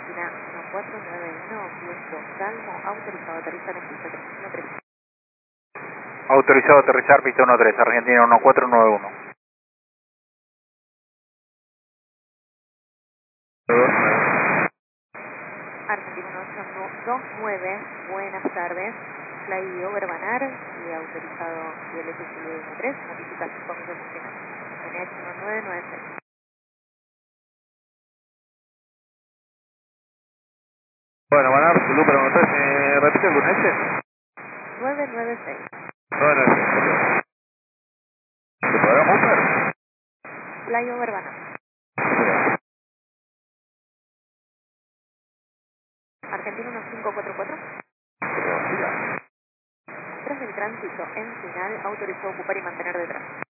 Argentina 1491, viento calmo, autorizado a aterrizar en pista 313. Autorizado a aterrizar pista 13, Argentina 1491. Argentina 1829, buenas tardes. Flyover Banar y autorizado del FCD 13, notificación comienzo funcional. NH 1996. Bueno, Manar, tu número 13, ¿me repite el lunes? 996. Bueno, ¿te podemos ver? Flyover Banar. Argentina 1544. Tras el tránsito en final, autorizó ocupar y mantener detrás.